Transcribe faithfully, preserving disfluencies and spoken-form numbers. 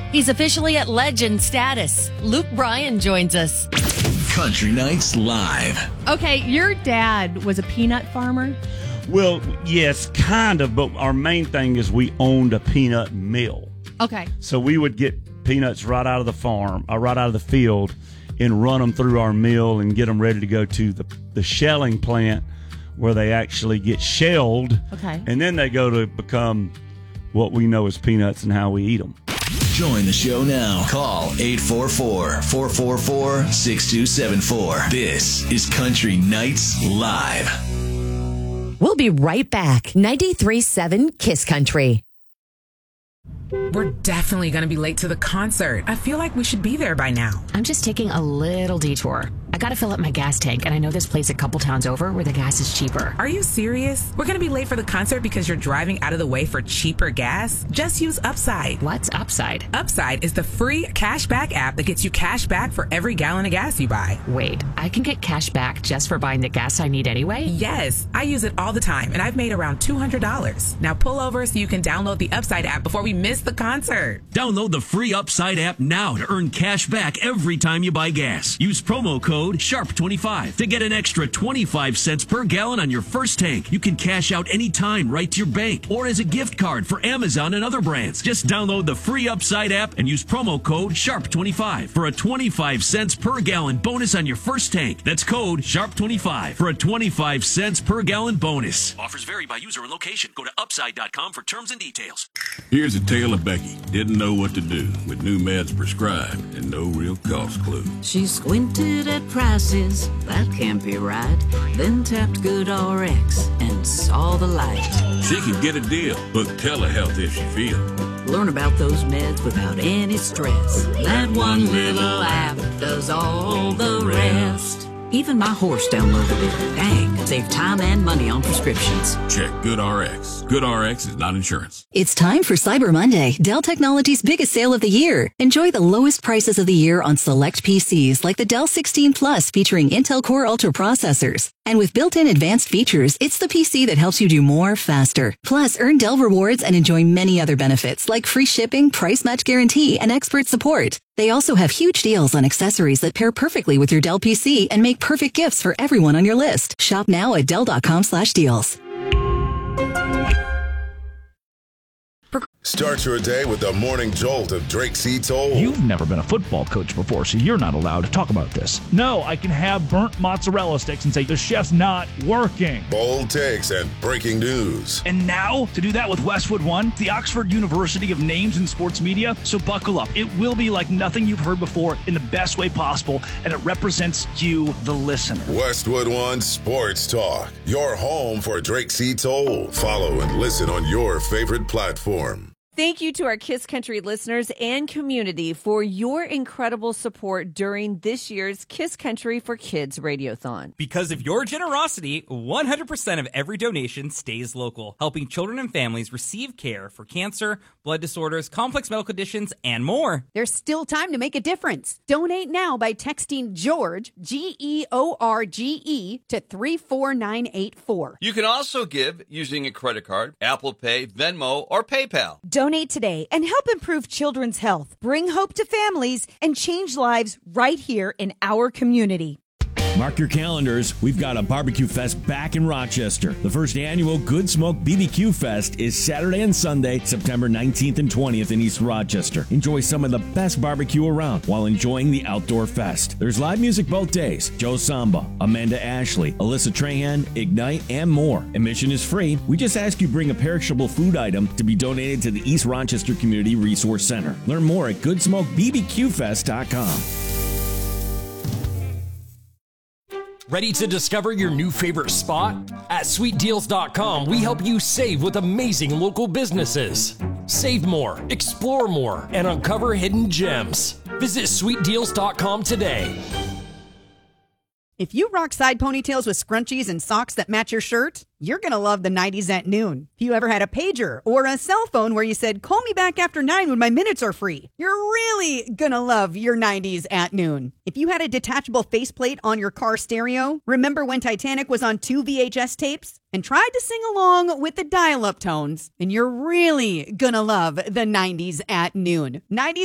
He's officially at legend status. Luke Bryan joins us. Country Nights Live. Okay, your dad was a peanut farmer? Well, yes, kind of, but our main thing is we owned a peanut mill. Okay. So we would get peanuts right out of the farm, or right out of the field, and run them through our mill and get them ready to go to the, the shelling plant where they actually get shelled. Okay. And then they go to become what we know as peanuts and how we eat them. Join the show now. Call eight four four, four four four, six two seven four. This is Country Nights Live. We'll be right back. ninety-three point seven Kiss Country. We're definitely going to be late to the concert. I feel like we should be there by now. I'm just taking a little detour. I gotta fill up my gas tank, and I know this place a couple towns over where the gas is cheaper. Are you serious? We're going to be late for the concert because you're driving out of the way for cheaper gas? Just use Upside. What's Upside? Upside is the free cashback app that gets you cash back for every gallon of gas you buy. Wait, I can get cash back just for buying the gas I need anyway? Yes, I use it all the time, and I've made around two hundred dollars. Now pull over so you can download the Upside app before we miss the concert. Download the free Upside app now to earn cash back every time you buy gas. Use promo code sharp twenty-five to get an extra twenty-five cents per gallon on your first tank. You can cash out anytime right to your bank or as a gift card for Amazon and other brands. Just download the free Upside app and use promo code sharp twenty-five for a twenty-five cents per gallon bonus on your first tank. That's code sharp twenty-five for a twenty-five cents per gallon bonus. Offers vary by user and location. Go to upside dot com for terms and details. Here's a tale of Becky. Didn't know what to do with new meds prescribed and no real cost clue. She squinted at prices, that can't be right. Then tapped GoodRx and saw the light. She could get a deal, book telehealth if she feels. Learn about those meds without any stress. That one little app does all the rest. Even my horse downloaded it. Dang, save time and money on prescriptions. Check GoodRx. GoodRx is not insurance. It's time for Cyber Monday, Dell Technologies' biggest sale of the year. Enjoy the lowest prices of the year on select P Cs like the Dell sixteen Plus featuring Intel Core Ultra processors. And with built-in advanced features, it's the P C that helps you do more faster. Plus, earn Dell rewards and enjoy many other benefits like free shipping, price match guarantee, and expert support. They also have huge deals on accessories that pair perfectly with your Dell P C and make perfect gifts for everyone on your list. Shop now at dell dot com slash deals. Start your day with the morning jolt of Drake C. Toll. You've never been a football coach before, so you're not allowed to talk about this. No, I can have burnt mozzarella sticks and say the chef's not working. Bold takes and breaking news. And now, to do that with Westwood One, the Oxford University of Names in Sports Media. So buckle up. It will be like nothing you've heard before in the best way possible, and it represents you, the listener. Westwood One Sports Talk, your home for Drake C. Toll. Follow and listen on your favorite platform. Thank you to our Kiss Country listeners and community for your incredible support during this year's Kiss Country for Kids Radiothon. Because of your generosity, one hundred percent of every donation stays local, helping children and families receive care for cancer, blood disorders, complex medical conditions, and more. There's still time to make a difference. Donate now by texting George, G E O R G E, to three four nine eight four. You can also give using a credit card, Apple Pay, Venmo, or PayPal. Donate today and help improve children's health, bring hope to families, and change lives right here in our community. Mark your calendars. We've got a barbecue fest back in Rochester. The first annual Good Smoke B B Q Fest is Saturday and Sunday, September nineteenth and twentieth in East Rochester. Enjoy some of the best barbecue around while enjoying the outdoor fest. There's live music both days. Joe Samba, Amanda Ashley, Alyssa Trahan, Ignite, and more. Admission is free. We just ask you bring a perishable food item to be donated to the East Rochester Community Resource Center. Learn more at good smoke b b q fest dot com. Ready to discover your new favorite spot? At sweet deals dot com, we help you save with amazing local businesses. Save more, explore more, and uncover hidden gems. Visit sweet deals dot com today. If you rock side ponytails with scrunchies and socks that match your shirt, you're going to love the nineties at noon. If you ever had a pager or a cell phone where you said, call me back after nine when my minutes are free, you're really going to love your nineties at noon. If you had a detachable faceplate on your car stereo, remember when Titanic was on two V H S tapes and tried to sing along with the dial-up tones, and you're really going to love the nineties at noon. nineties